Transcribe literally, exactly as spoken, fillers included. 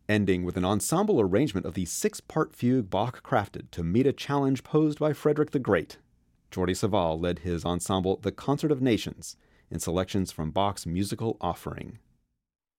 ending with an ensemble arrangement of the six-part fugue Bach crafted to meet a challenge posed by Frederick the Great. Jordi Savall led his ensemble The Concert of Nations in selections from Bach's musical offering.